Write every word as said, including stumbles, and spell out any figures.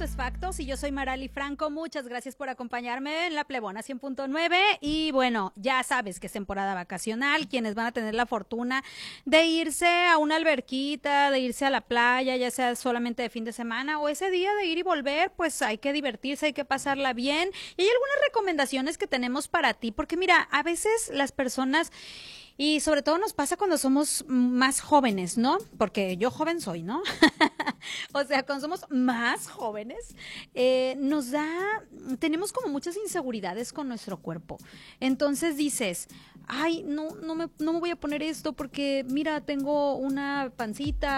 es Factos y yo soy Marali Franco. Muchas gracias por acompañarme en La Plebona cien punto nueve. Y bueno, ya sabes que es temporada vacacional. Quienes van a tener la fortuna de irse a una alberquita, de irse a la playa, ya sea solamente de fin de semana o ese día de ir y volver, pues hay que divertirse, hay que pasarla bien. Y hay algunas recomendaciones que tenemos para ti, porque mira, a veces las personas... Y sobre todo nos pasa cuando somos más jóvenes, ¿no? Porque yo joven soy, ¿no? O sea, cuando somos más jóvenes, eh, nos da, tenemos como muchas inseguridades con nuestro cuerpo. Entonces dices, ay, no, no me, no me voy a poner esto porque, mira, tengo una pancita